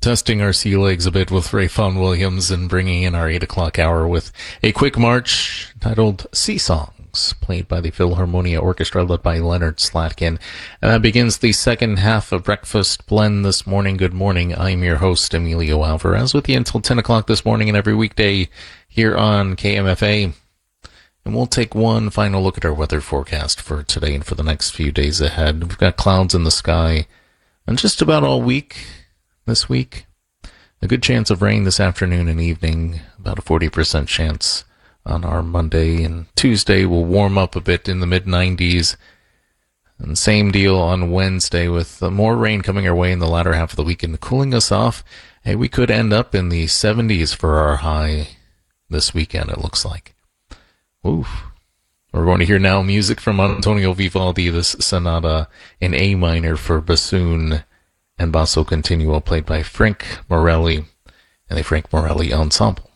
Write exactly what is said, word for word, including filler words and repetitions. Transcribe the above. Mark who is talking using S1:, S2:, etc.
S1: Testing our sea legs a bit with Ray Fawn Williams and bringing in our eight o'clock hour with a quick march titled Sea Songs, played by the Philharmonia Orchestra led by Leonard Slatkin. And that begins the second half of Breakfast Blend this morning. Good morning. I'm your host, Emilio Alvarez, with you until ten o'clock this morning and every weekday here on K M F A. And we'll take one final look at our weather forecast for today and for the next few days ahead. We've got clouds in the sky and just about all week this week. A good chance of rain this afternoon and evening, about a forty percent chance on our Monday. And Tuesday will warm up a bit in the mid nineties. And same deal on Wednesday with more rain coming our way in the latter half of the weekend, cooling us off. Hey, we could end up in the seventies for our high this weekend, it looks like. Oof. We're going to hear now music from Antonio Vivaldi, this sonata in A minor for bassoon and basso continuo, played by Frank Morelli and the Frank Morelli Ensemble.